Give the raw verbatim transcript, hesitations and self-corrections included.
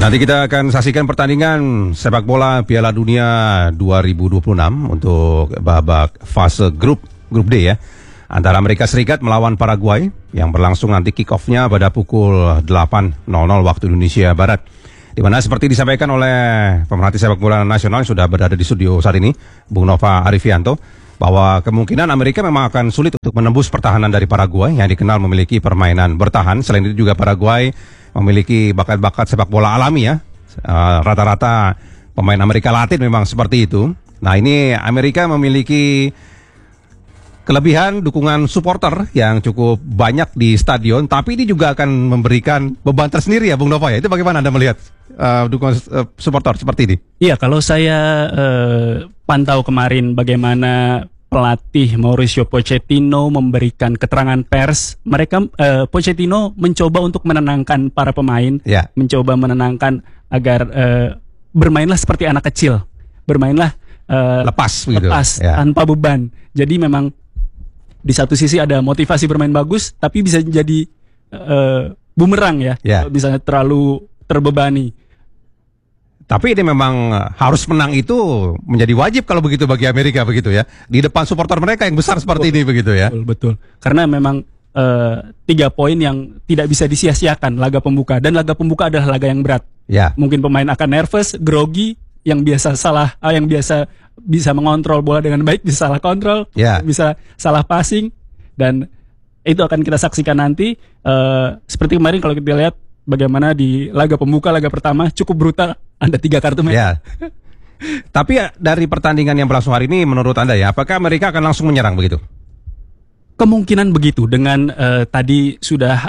Nanti kita akan saksikan pertandingan sepak bola Piala Dunia dua ribu dua puluh enam untuk babak fase grup grup D ya, antara Amerika Serikat melawan Paraguay yang berlangsung nanti kick off-nya pada pukul delapan waktu Indonesia Barat. Di mana seperti disampaikan oleh pemerhati sepak bola nasional yang sudah berada di studio saat ini, Bung Nova Arifianto, bahwa kemungkinan Amerika memang akan sulit untuk menembus pertahanan dari Paraguay yang dikenal memiliki permainan bertahan. Selain itu juga Paraguay memiliki bakat-bakat sepak bola alami ya. Uh, rata-rata pemain Amerika Latin memang seperti itu. Nah, ini Amerika memiliki kelebihan dukungan supporter yang cukup banyak di stadion, tapi ini juga akan memberikan beban tersendiri ya Bung Nova ya. Itu bagaimana Anda melihat uh, dukungan uh, supporter seperti ini? Iya, kalau saya uh, pantau kemarin bagaimana pelatih Mauricio Pochettino memberikan keterangan pers, mereka uh, Pochettino mencoba untuk menenangkan para pemain, yeah. mencoba menenangkan agar uh, bermainlah seperti anak kecil, bermainlah uh, lepas, begitu. lepas yeah. tanpa beban. Jadi memang di satu sisi ada motivasi bermain bagus, tapi bisa jadi uh, bumerang ya, yeah. bisa terlalu terbebani. Tapi ini memang harus menang itu menjadi wajib kalau begitu bagi Amerika begitu ya. Di depan supporter mereka yang besar seperti betul, ini begitu ya. Betul, betul. Karena memang uh, tiga poin yang tidak bisa disia-siakan laga pembuka, dan laga pembuka adalah laga yang berat. Ya. Mungkin pemain akan nervous, grogi, yang biasa salah, uh, yang biasa bisa mengontrol bola dengan baik bisa salah kontrol, ya. bisa salah passing, dan itu akan kita saksikan nanti. Uh, seperti kemarin kalau kita lihat bagaimana di laga pembuka, laga pertama cukup brutal, ada tiga kartu merah. Ya. Tapi ya, dari pertandingan yang berlangsung hari ini menurut Anda ya, apakah Amerika akan langsung menyerang begitu? Kemungkinan begitu dengan uh, tadi sudah